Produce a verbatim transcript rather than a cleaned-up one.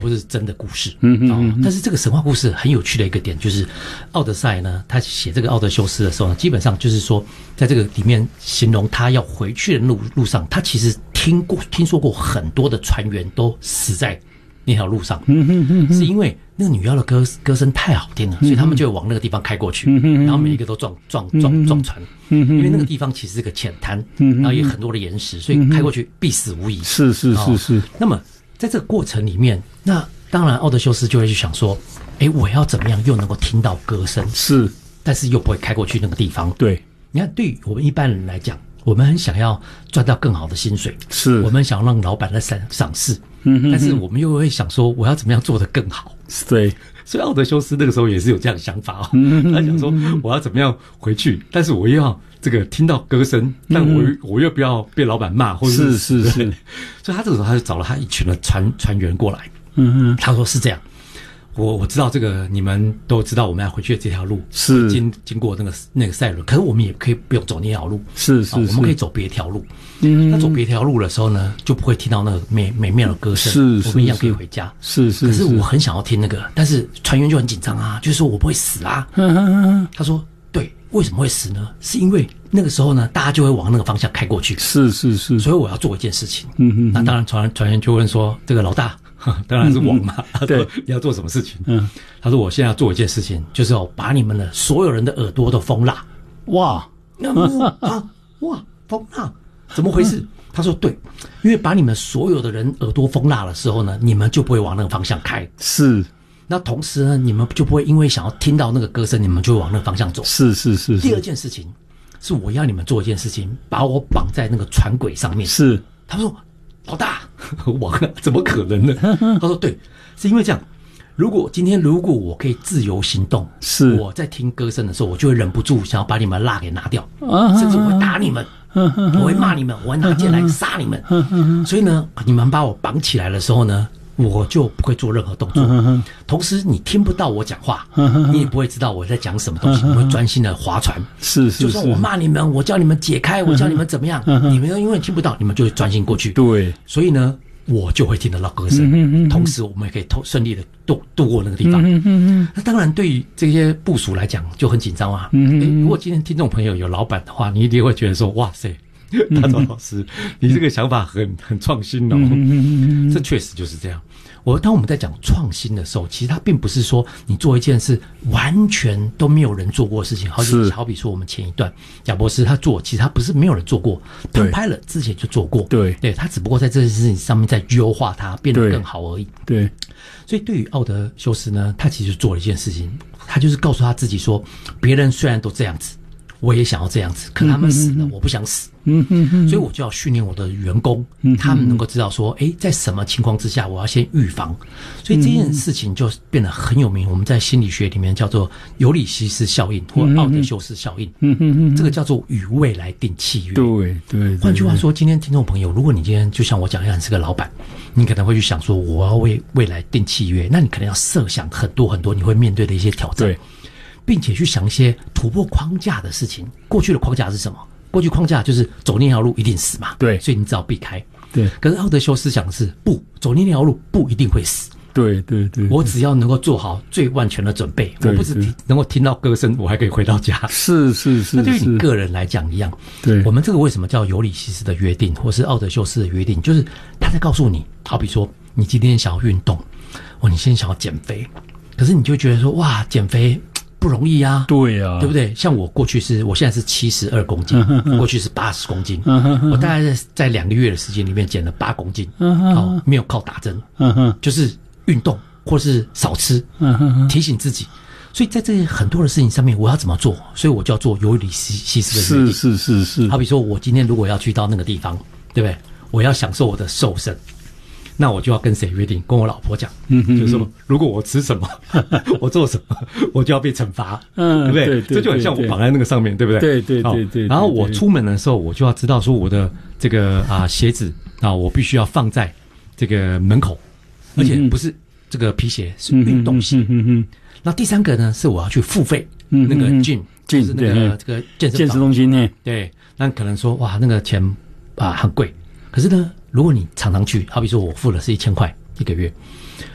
不是真的故事。嗯嗯、哦。但是这个神话故事很有趣的一个点就是，奥德赛呢，他写这个奥德修斯的时候呢，基本上就是说，在这个里面形容他要回去的路路上，他其实听过听说过很多的船员都死在那条路上，嗯嗯嗯，是因为那个女妖的歌歌声太好听了，所以他们就往那个地方开过去，然后每一个都撞撞撞撞船，因为那个地方其实是个浅滩，然后也有很多的岩石，所以开过去必死无疑。 是是是是。 哦、那么在这个过程里面，那当然奥德修斯就会去想说，哎，我要怎么样又能够听到歌声， 是， 但是又不会开过去那个地方。 对， 你看，对于我们一般人来讲，我们很想要赚到更好的薪水，是我们想要让老板来赏赏识。嗯，但是我们又会想说，我要怎么样做得更好？ 对， 所以奥德修斯那个时候也是有这样的想法哦。嗯、他想说，我要怎么样回去？但是我又要这个听到歌声，但我、嗯、我又不要被老板骂，或者是是是是。 所以他这个时候他就找了他一群的船船员过来。 嗯， 他说是这样。我我知道这个，你们都知道我们要回去的这条路是经经过那个那个赛伦，可是我们也可以不用走那条路， 是 是, 是、啊， 我们可以走别条路。嗯，那走别条路的时候呢，就不会听到那个美美妙的歌声， 是是， 我们一样可以回家。 是 是, 是， 可是我很想要听那个，但是船员就很紧张啊，就是说我不会死啊。他说，对，为什么会死呢？是因为那个时候呢，大家就会往那个方向开过去。 是是是， 所以我要做一件事情。 嗯嗯， 那当然船船员就问说，这个老大。当然是王嘛，嗯、他说你要做什么事情？嗯，他说我现在要做一件事情，就是要把你们的所有人的耳朵都封蜡。 哇， 啊哇，封蜡，怎么回事？他说对，因为把你们所有的人耳朵封蜡的时候呢，你们就不会往那个方向开。 是， 那同时呢，你们就不会因为想要听到那个歌声，你们就会往那个方向走。 是是 是, 是。 第二件事情是我要你们做一件事情，把我绑在那个船轨上面。 是， 他说。老大，王啊，怎么可能呢？他说：“对，是因为这样。如果今天如果我可以自由行动， 是我在听歌声的时候，我就会忍不住想要把你们蜡给拿掉，甚至我会打你们，我会骂你们，我会拿剑来杀你们。所以呢，你们把我绑起来的时候呢，我就不会做任何动作。同时，你听不到我讲话，你也不会知道我在讲什么东西，你会专心的划船。 是是， 就算我骂你们，我叫你们解开，我叫你们怎么样，你们因为听不到，你们就会专心过去。 对， 所以呢，我就会听得到歌声，同时我们也可以顺利的度度过那个地方。那当然，对于这些部属来讲就很紧张啊。如果今天听众朋友有老板的话，你一定会觉得说，哇塞。大周老师，你这个想法很很创新哦，这确实就是这样。我当我们在讲创新的时候，其实它并不是说你做一件事完全都没有人做过的事情，好比好比说我们前一段贾博士他做，其实他不是没有人做过，他拍了之前就做过， 对对，他只不过在这件事情上面在优化它，变得更好而已。 对， 所以对于奥德修斯呢，他其实做了一件事情，他就是告诉他自己说，别人虽然都这样子。我也想要这样子，可他们死了，我不想死。嗯嗯嗯，所以我就要训练我的员工，他们能够知道说，哎，在什么情况之下，我要先预防。所以这件事情就变得很有名。我们在心理学里面叫做尤里西斯效应或奥德修斯效应。嗯嗯嗯，这个叫做与未来定契约。 对对。 换句话说，今天听众朋友，如果你今天就像我讲一样，你是个老板，你可能会去想说，我要为未来定契约，那你可能要设想很多很多你会面对的一些挑战。 对。 并且去想一些突破框架的事情。过去的框架是什么？过去框架就是走那条路一定死嘛， 对， 所以你只好避开。 对， 可是奥德修斯想的是，不走那条路不一定会死。 对对 对, 对， 我只要能够做好最万全的准备，我不止能够听到歌声，我还可以回到家。 是是是， 那对于你个人来讲一样。 对， 我们这个为什么叫尤里西斯的约定，或是奥德修斯的约定？就是他在告诉你，好比说你今天想要运动，或你现在想要减肥，可是你就觉得说，哇，减肥不容易啊， 对啊， 对不对？像我过去是，我现在是七十二公斤，过去是八十公斤，我大概在在两个月的时间里面减了八公斤，哦，没有靠打针，就是运动或是少吃，提醒自己。所以在这些很多的事情上面，我要怎么做？所以我就要做尤里西斯的约定。 是是是是。 好比说，我今天如果要去到那个地方，对不对？我要享受我的瘦身。那我就要跟谁约定？跟我老婆讲，嗯，就是说，如果我吃什么，我做什么，我就要被惩罚，嗯，对不对？对对，这就很像我绑在那个上面，对不对？ 对对对 对, 对。 然后我出门的时候，我就要知道说，我的这个啊鞋子啊，我必须要放在这个门口，而且不是这个皮鞋，是运动鞋。嗯嗯。那第三个呢，是我要去付费，那个 gym， 就是那个这个健身健身中心呢。 对，那可能说哇，那个钱啊很贵，可是呢。如果你常常去，好比说我付的是一千块一个月，